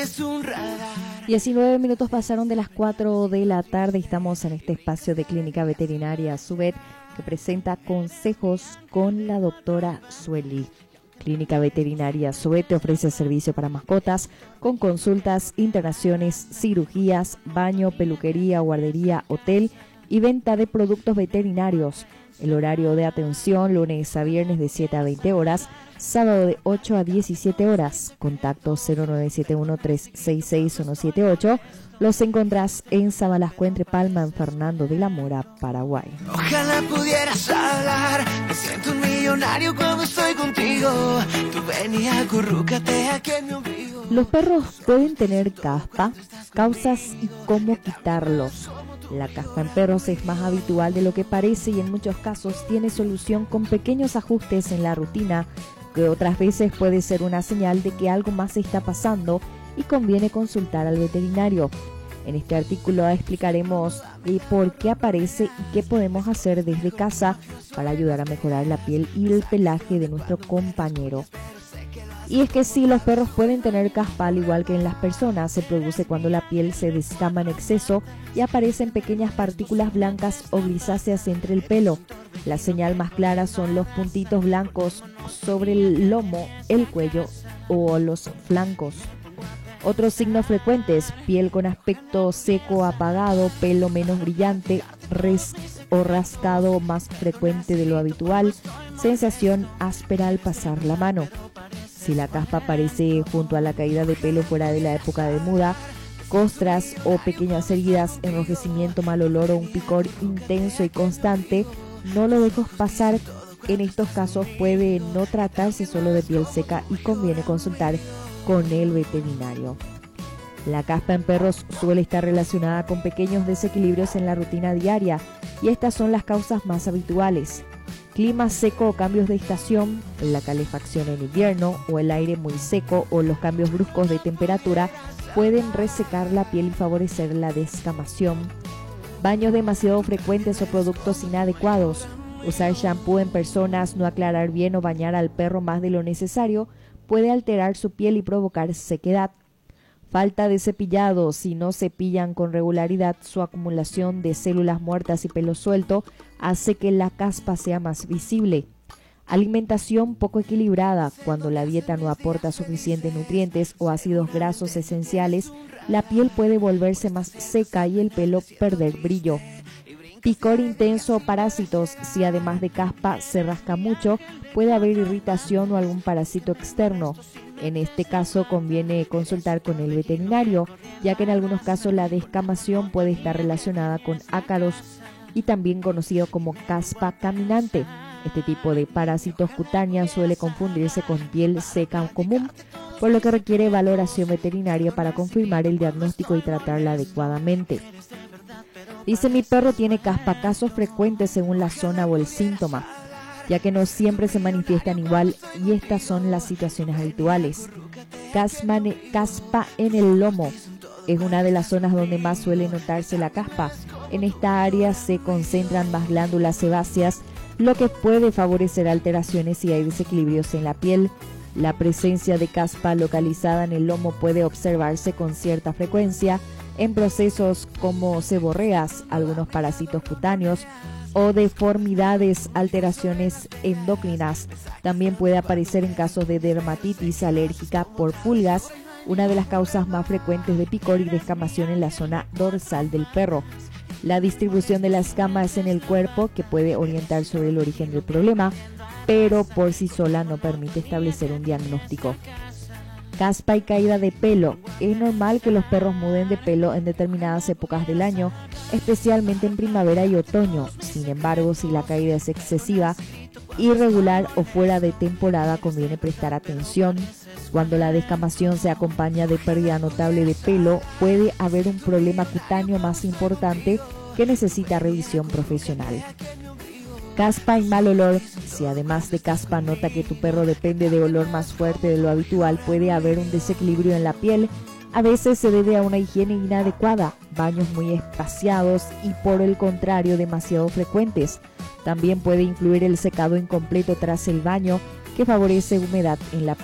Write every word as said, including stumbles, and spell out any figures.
tienes un radar. diecinueve minutos pasaron de las cuatro de la tarde. Estamos en este espacio de Clínica Veterinaria Subet, que presenta consejos con la doctora Sueli. Clínica Veterinaria Subet te ofrece servicio para mascotas con consultas, internaciones, cirugías, baño, peluquería, guardería, hotel y venta de productos veterinarios. El horario de atención lunes a viernes de siete a veinte horas, sábado de ocho a diecisiete horas. Contacto cero nueve siete uno, tres seis seis, uno siete ocho. Los encontrás en Sabalasco, entre Palma, en Fernando de la Mora, Paraguay. Ojalá pudieras hablar, me siento un millonario cuando estoy contigo. Tú ven y acurrúcate aquí en mi ombligo. Los perros pueden tener caspa, causas y cómo quitarlos. La caspa en perros es más habitual de lo que parece y en muchos casos tiene solución con pequeños ajustes en la rutina, que otras veces puede ser una señal de que algo más está pasando y conviene consultar al veterinario. En este artículo explicaremos de por qué aparece y qué podemos hacer desde casa para ayudar a mejorar la piel y el pelaje de nuestro compañero. Y es que sí, los perros pueden tener caspa al igual que en las personas. Se produce cuando la piel se descama en exceso y aparecen pequeñas partículas blancas o grisáceas entre el pelo. La señal más clara son los puntitos blancos sobre el lomo, el cuello o los flancos. Otros signos frecuentes: piel con aspecto seco, apagado, pelo menos brillante, res o rascado más frecuente de lo habitual, sensación áspera al pasar la mano. Si la caspa aparece junto a la caída de pelo fuera de la época de muda, costras o pequeñas heridas, enrojecimiento, mal olor o un picor intenso y constante, no lo dejes pasar. En estos casos puede no tratarse solo de piel seca y conviene consultar con el veterinario. La caspa en perros suele estar relacionada con pequeños desequilibrios en la rutina diaria y estas son las causas más habituales: clima seco o cambios de estación, la calefacción en invierno o el aire muy seco o los cambios bruscos de temperatura pueden resecar la piel y favorecer la descamación. Baños demasiado frecuentes o productos inadecuados, usar shampoo en personas, no aclarar bien o bañar al perro más de lo necesario puede alterar su piel y provocar sequedad. Falta de cepillado: si no cepillan con regularidad, su acumulación de células muertas y pelo suelto hace que la caspa sea más visible. Alimentación poco equilibrada: cuando la dieta no aporta suficientes nutrientes o ácidos grasos esenciales, la piel puede volverse más seca y el pelo perder brillo. Picor intenso o parásitos: si además de caspa se rasca mucho, puede haber irritación o algún parásito externo. En este caso conviene consultar con el veterinario, ya que en algunos casos la descamación puede estar relacionada con ácaros y también conocido como caspa caminante. Este tipo de parásitos cutáneos suele confundirse con piel seca común, por lo que requiere valoración veterinaria para confirmar el diagnóstico y tratarla adecuadamente. Dice: mi perro tiene caspa. Casos frecuentes según la zona o el síntoma, ya que no siempre se manifiestan igual, y estas son las situaciones habituales. Caspa, caspa en el lomo es una de las zonas donde más suele notarse la caspa. En esta área se concentran más glándulas sebáceas, lo que puede favorecer alteraciones si hay desequilibrios en la piel. La presencia de caspa localizada en el lomo puede observarse con cierta frecuencia en procesos como seborreas, algunos parásitos cutáneos o deformidades, alteraciones endocrinas. También puede aparecer en casos de dermatitis alérgica por pulgas, una de las causas más frecuentes de picor y descamación en la zona dorsal del perro. La distribución de la escama es en el cuerpo, que puede orientar sobre el origen del problema, pero por sí sola no permite establecer un diagnóstico. Caspa y caída de pelo: es normal que los perros muden de pelo en determinadas épocas del año, especialmente en primavera y otoño. Sin embargo, si la caída es excesiva, irregular o fuera de temporada, conviene prestar atención. Cuando la descamación se acompaña de pérdida notable de pelo, puede haber un problema cutáneo más importante que necesita revisión profesional. Caspa y mal olor: si además de caspa nota que tu perro depende de olor más fuerte de lo habitual, puede haber un desequilibrio en la piel. A veces se debe a una higiene inadecuada, baños muy espaciados y, por el contrario, demasiado frecuentes. También puede influir el secado incompleto tras el baño, que favorece humedad en la piel.